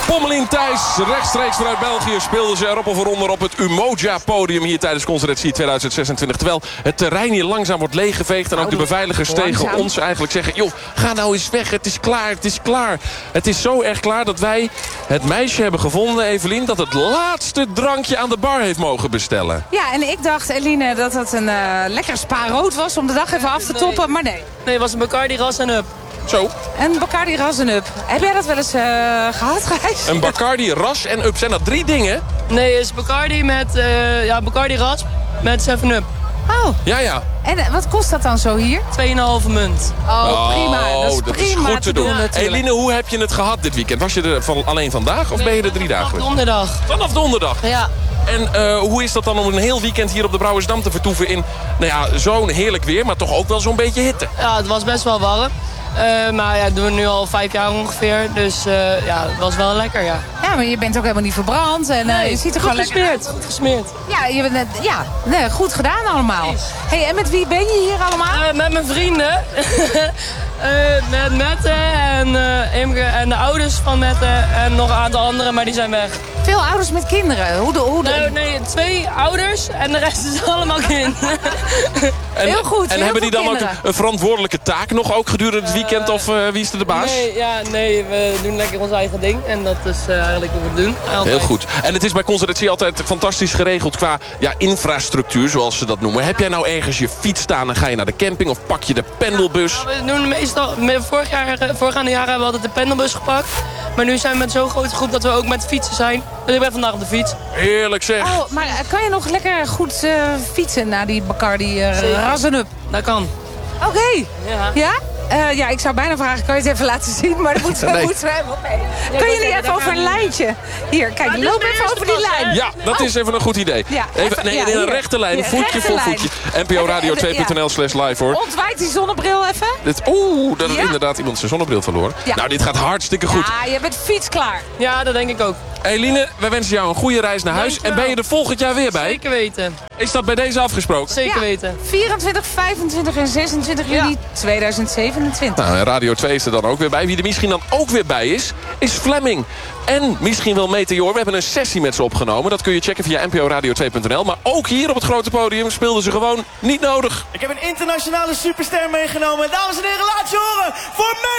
Pommelien Thijs, rechtstreeks vanuit België, speelden ze erop of eronder op het Umoja-podium hier tijdens Concertatie 2026. Terwijl het terrein hier langzaam wordt leeggeveegd en ook de beveiligers tegen ons eigenlijk zeggen: joh, ga nou eens weg, het is klaar, het is klaar. Het is zo erg klaar dat wij het meisje hebben gevonden, Evelien, dat het laatste drankje aan de bar heeft mogen bestellen. Ja, en ik dacht, Eline, dat het een lekkere Spa rood was om de dag even af te toppen, maar nee. Nee, het was een Bacardi Ras en Up. Zo. Een Bacardi Ras en Up. Heb jij dat wel eens gehad, Gijs? Een Bacardi Ras en Up, zijn dat 3 dingen? Nee, het is Bacardi met Bacardi Ras met 7-Up. Oh. Ja, ja. En wat kost dat dan zo hier? 2,5 munt. Oh, prima. Dat is prima goed te doen. natuurlijk. Eline, hoe heb je het gehad dit weekend? Was je er alleen vandaag of ben je er 3 dagen geweest? Donderdag. Vanaf donderdag? Ja. En hoe is dat dan om een heel weekend hier op de Brouwersdam te vertoeven in zo'n heerlijk weer, maar toch ook wel zo'n beetje hitte? Ja, het was best wel warm. Maar ja, dat doen we nu al 5 jaar ongeveer. Dus het was wel lekker, ja. Ja, maar je bent ook helemaal niet verbrand. En je ziet er gewoon lekker uit. Goed gesmeerd. Ja, je bent goed gedaan allemaal. Hey, en met wie ben je hier allemaal? Met mijn vrienden. Met Mette en Imke en de ouders van Mette. En nog een aantal anderen, maar die zijn weg. Veel ouders met kinderen. Nee, 2 ouders en de rest is allemaal kinderen. Heel goed. En hebben die dan ook een verantwoordelijke taak nog ook gedurende het weekend? Of wie is er de baas? Nee, we doen lekker ons eigen ding. En dat is eigenlijk wat we doen. Altijd. Heel goed. En het is bij Concertatie altijd fantastisch geregeld qua infrastructuur, zoals ze dat noemen. Heb jij nou ergens je fiets staan en ga je naar de camping of pak je de pendelbus? We doen meestal, voorgaande jaren hebben we altijd de pendelbus gepakt. Maar nu zijn we met zo'n grote groep dat we ook met fietsen zijn. Dus ik ben vandaag op de fiets. Heerlijk zeg. Oh, maar kan je nog lekker goed fietsen naar die Bacardi Ras en Up? Dat kan. Oké. Ja? Ja, ik zou bijna vragen, kan je het even laten zien? Maar dat moet zo goed zijn. Okay. Kunnen jullie even over een lijntje? Hier, kijk, loop even over die lijn. Ja, dat is even een goed idee. Ja, in een rechte lijn, voetje voor voetje. NPOradio2.nl/live hoor. Ontwijkt die zonnebril even. Dat is inderdaad iemand zijn zonnebril verloren. Ja. Nou, dit gaat hartstikke goed. Ja, je bent fietsklaar. Ja, dat denk ik ook. Eline, wij wensen jou een goede reis naar huis. Dankjewel. En ben je er volgend jaar weer bij? Zeker weten. Is dat bij deze afgesproken? Zeker weten. 24, 25 en 26 juni 2027. Nou, en Radio 2 is er dan ook weer bij. Wie er misschien dan ook weer bij is Fleming. En misschien wel Meteor. We hebben een sessie met ze opgenomen. Dat kun je checken via nporadio2.nl. Maar ook hier op het grote podium speelden ze gewoon niet nodig. Ik heb een internationale superster meegenomen. Dames en heren, laat je horen voor